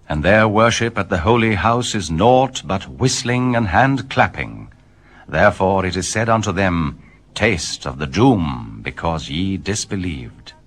and their worship at the holy house is naught but whistling and hand-clapping. Therefore it is said unto them, Taste of the doom, because ye disbelieved.